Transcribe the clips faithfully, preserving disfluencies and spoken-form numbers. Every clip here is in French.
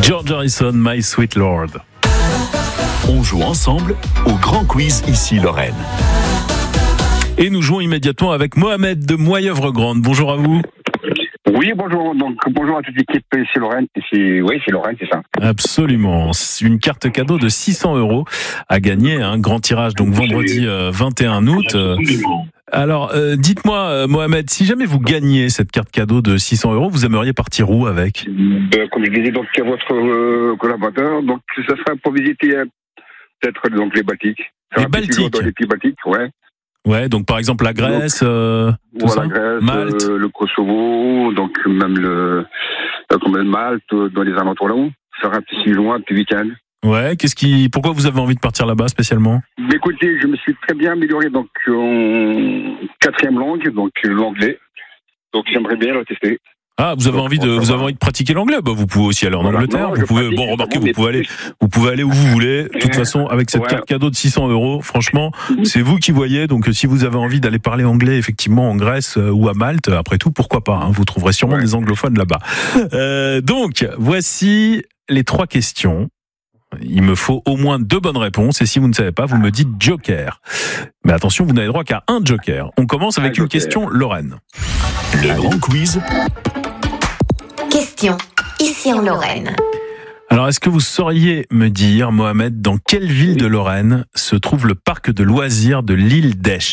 George Harrison, My Sweet Lord. On joue ensemble au Grand Quiz Ici Lorraine. Et nous jouons immédiatement avec Mohamed de Moyeuvre-Grande. Bonjour à vous. Oui, bonjour. Donc, bonjour à toute l'équipe ici Lorraine. Ici, oui, c'est Lorraine, c'est ça. Absolument. Une carte cadeau de six cents euros à gagner. Un grand tirage, donc vendredi euh, vingt et un août. Euh, alors, euh, dites-moi, euh, Mohamed, si jamais vous gagnez cette carte cadeau de six cents euros, vous aimeriez partir où avec ? euh, Comme je disais, donc, à votre euh, collaborateur, donc, ça sera pour visiter euh, peut-être donc, les Baltiques. Ça les Baltiques dans les pays Baltiques, ouais. Ouais, donc par exemple la Grèce, donc, euh, tout voilà, ça Grèce, Malte, euh, le Kosovo, donc même le, euh, comme le Malte, dans les alentours là-haut. Ça sera un petit séjour, un petit week-end. Ouais, qu'est-ce qui, pourquoi vous avez envie de partir là-bas spécialement ? Mais écoutez, je me suis très bien amélioré donc en quatrième langue, donc l'anglais. Donc j'aimerais bien le tester. Ah, vous avez donc, envie de, vous avez envie de pratiquer l'anglais ? Bah, vous pouvez aussi aller en voilà, Angleterre. non, vous pouvez, pratique, bon, remarquez, vous mais pouvez aller, vous pouvez aller où vous voulez. De toute façon, avec cette ouais. carte cadeau de six cents euros, franchement, c'est vous qui voyez. Donc, si vous avez envie d'aller parler anglais, effectivement, en Grèce euh, ou à Malte, après tout, pourquoi pas, hein, vous trouverez sûrement ouais. des anglophones là-bas. Euh, donc, voici les trois questions. Il me faut au moins deux bonnes réponses et si vous ne savez pas, vous me dites joker. Mais attention, vous n'avez droit qu'à un joker. On commence avec un une question Lorraine. Le Grand Quiz. Question, ici en Lorraine. Alors, est-ce que vous sauriez me dire, Mohamed, dans quelle ville de Lorraine se trouve le parc de loisirs de l'île d'Esch ?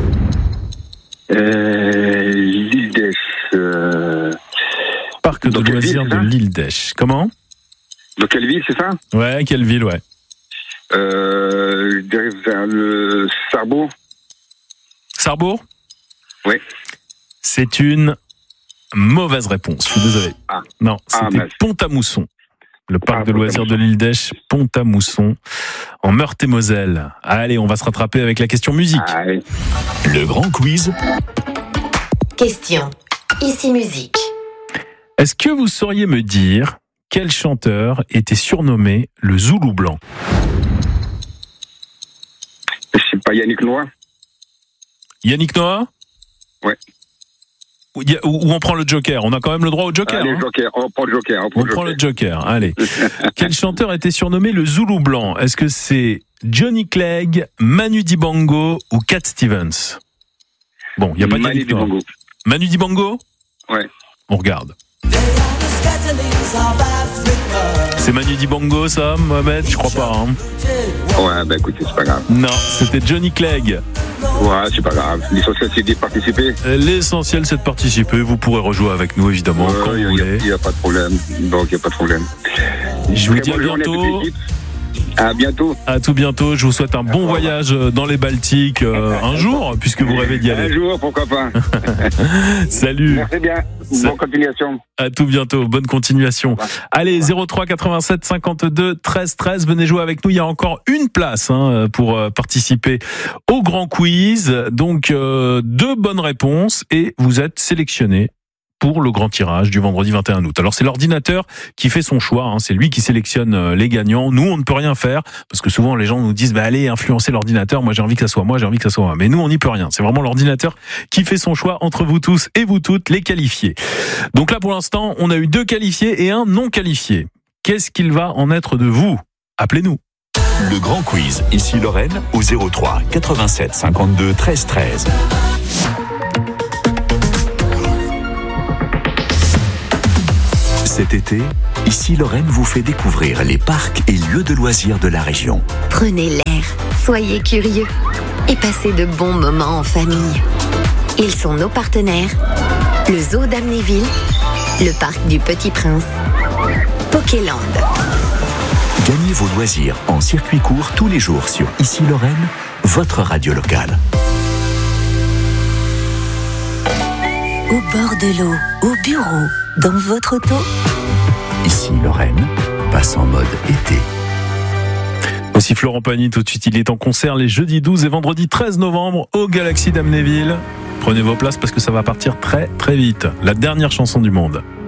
euh, L'île d'Esch. Euh... Parc de loisirs de l'île d'Esch. Comment ? Dans quelle ville, c'est ça ? Ouais, quelle ville, ouais. Euh, je dirais vers le Sarrebourg. Sarrebourg ? Oui. C'est une mauvaise réponse, je suis désolé. Ah. Non, c'était ah, Pont-à-Mousson. Le parc ah, de loisirs de l'île d'Esch, Pont-à-Mousson, en Meurthe-et-Moselle. Allez, on va se rattraper avec la question musique. Ah, oui. Le Grand Quiz. Question, ici musique. Est-ce que vous sauriez me dire quel chanteur était surnommé le Zoulou Blanc ? C'est pas Yannick Noah ? Yannick Noah ? Ouais. Ou on prend le joker ? On a quand même le droit au joker. Allez, hein joker. On prend le joker. On prend, on le, prend joker. le joker. Allez. Quel chanteur était surnommé le Zoulou Blanc ? Est-ce que c'est Johnny Clegg, Manu Dibango ou Cat Stevens ? Bon, il n'y a pas de Manu Dibango. Manu Dibango ? Ouais. On regarde. C'est Manu Dibango, ça, Mohamed ? Je crois pas. Hein. Ouais, bah écoutez, c'est pas grave. Non, c'était Johnny Clegg. Ouais, c'est pas grave. L'essentiel, c'est de participer. L'essentiel, c'est de participer. Vous pourrez rejouer avec nous, évidemment, euh, quand y a, vous voulez. Il n'y a pas de problème. Donc, il n'y a pas de problème. Je vous dis à bientôt. À bientôt. À tout bientôt. Je vous souhaite un bon voyage dans les Baltiques euh, un jour, puisque vous rêvez d'y aller. Un jour, pourquoi pas. Salut. Merci bien. Bonne continuation. À tout bientôt. Bonne continuation. Allez, zéro trois quatre-vingt-sept cinquante-deux treize treize. Venez jouer avec nous. Il y a encore une place hein, pour euh, participer au grand quiz. Donc, euh, deux bonnes réponses et vous êtes sélectionné pour le grand tirage du vendredi vingt et un août. Alors c'est l'ordinateur qui fait son choix, hein, c'est lui qui sélectionne les gagnants. Nous on ne peut rien faire parce que souvent les gens nous disent bah allez influencer l'ordinateur, moi j'ai envie que ça soit moi, j'ai envie que ça soit moi. Mais nous on n'y peut rien. C'est vraiment l'ordinateur qui fait son choix entre vous tous et vous toutes les qualifiés. Donc là pour l'instant on a eu deux qualifiés et un non qualifié. Qu'est-ce qu'il va en être de vous ? Appelez-nous. Le grand quiz ici Lorraine au zéro trois quatre-vingt-sept cinquante-deux treize treize. Cet été, ici Lorraine vous fait découvrir les parcs et lieux de loisirs de la région. Prenez l'air, soyez curieux et passez de bons moments en famille. Ils sont nos partenaires, le Zoo d'Amnéville, le Parc du Petit Prince, Pokéland. Gagnez vos loisirs en circuit court tous les jours sur Ici Lorraine, votre radio locale. Au bord de l'eau, au bureau, dans votre auto. Ici Lorraine, passe en mode été. Voici Florent Pagny, tout de suite il est en concert les jeudis douze et vendredi treize novembre au Galaxy d'Amnéville. Prenez vos places parce que ça va partir très très vite. La dernière chanson du monde.